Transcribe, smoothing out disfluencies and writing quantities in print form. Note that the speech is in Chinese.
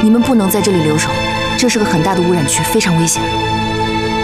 你们不能在这里留守，这是个很大的污染区，非常危险。